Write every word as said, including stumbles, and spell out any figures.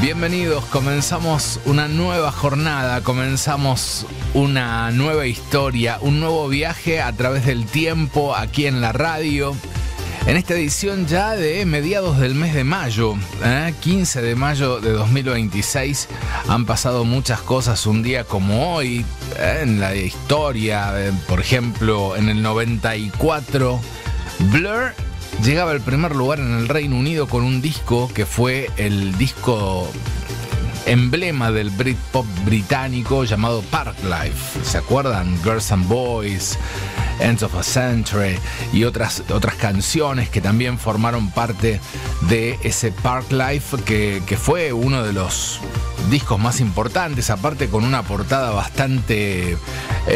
Bienvenidos, comenzamos una nueva jornada, comenzamos una nueva historia, un nuevo viaje a través del tiempo aquí en la radio. En esta edición ya de mediados del mes de mayo, ¿eh? quince de mayo de dos mil veintiséis, han pasado muchas cosas un día como hoy, ¿eh? en la historia, eh, por ejemplo, en el noventa y cuatro, Blur llegaba al primer lugar en el Reino Unido con un disco que fue el disco emblema del Britpop británico llamado Parklife. ¿Se acuerdan? Girls and Boys, End of a Century y otras, otras canciones que también formaron parte de ese Parklife que, que fue uno de los discos más importantes, aparte con una portada bastante... Eh,